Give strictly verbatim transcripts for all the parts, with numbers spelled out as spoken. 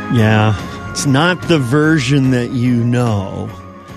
Yeah, it's not the version that you know,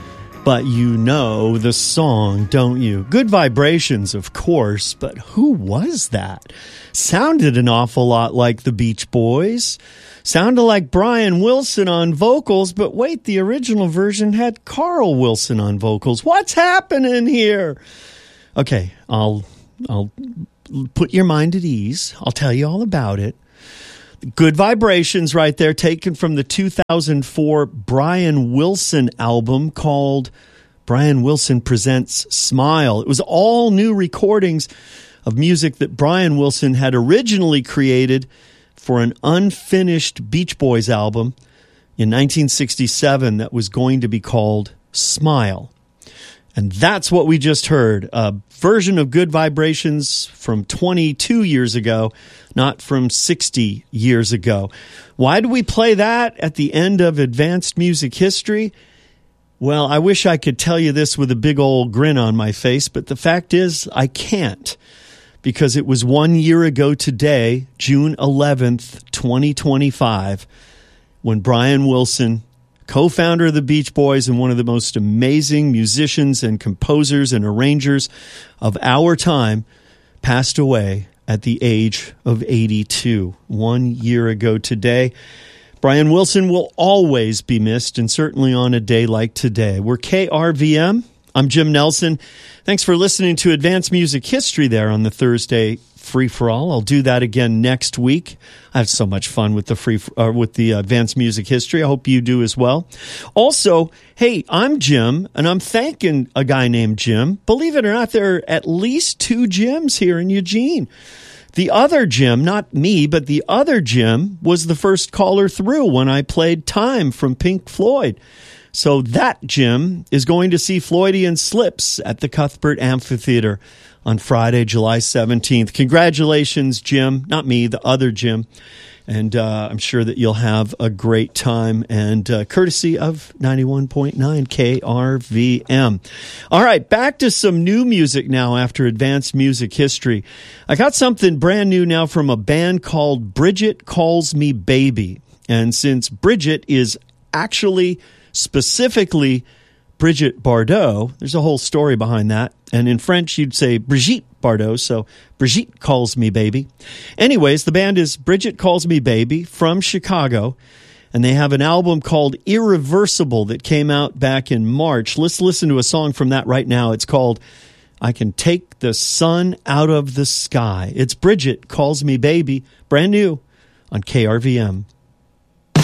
but you know the song, don't you? Good Vibrations, of course, but who was that? Sounded an awful lot like the Beach Boys. Sounded like Brian Wilson on vocals, but wait, the original version had Carl Wilson on vocals. What's happening here? Okay, I'll I'll put your mind at ease. I'll tell you all about it. Good Vibrations right there, taken from the two thousand four Brian Wilson album called Brian Wilson Presents Smile. It was all new recordings of music that Brian Wilson had originally created for an unfinished Beach Boys album in nineteen sixty-seven that was going to be called Smile. And that's what we just heard, a version of Good Vibrations from twenty-two years ago, not from sixty years ago. Why do we play that at the end of Advanced Music History? Well, I wish I could tell you this with a big old grin on my face, but the fact is I can't, because it was one year ago today, June eleventh, twenty twenty-five, when Brian Wilson, co-founder of the Beach Boys and one of the most amazing musicians and composers and arrangers of our time, passed away at the age of eighty-two. One year ago today. Brian Wilson will always be missed, and certainly on a day like today. We're K R V M. I'm Jim Nelson. Thanks for listening to Advanced Music History there on the Thursday free-for-all. I'll do that again next week. I have so much fun with the free uh, with the Advanced Music History. I hope you do as well. Also, hey, I'm Jim, and I'm thanking a guy named Jim. Believe it or not, there are at least two Jims here in Eugene. The other Jim, not me, but the other Jim was the first caller through when I played Time from Pink Floyd. So that Jim is going to see Floydian Slips at the Cuthbert Amphitheater on Friday, July seventeenth. Congratulations, Jim. Not me, the other Jim. And uh, I'm sure that you'll have a great time, and uh, courtesy of ninety-one point nine K R V M. All right, back to some new music now after Advanced Music History. I got something brand new now from a band called Bridget Calls Me Baby. And since Bridget is actually specifically Brigitte Bardot, there's a whole story behind that. And in French, you'd say Brigitte Bardot, so Brigitte Calls Me Baby. Anyways, the band is Bridget Calls Me Baby from Chicago, and they have an album called Irreversible that came out back in March. Let's listen to a song from that right now. It's called I Can Take the Sun Out of the Sky. It's Bridget Calls Me Baby, brand new on K R V M.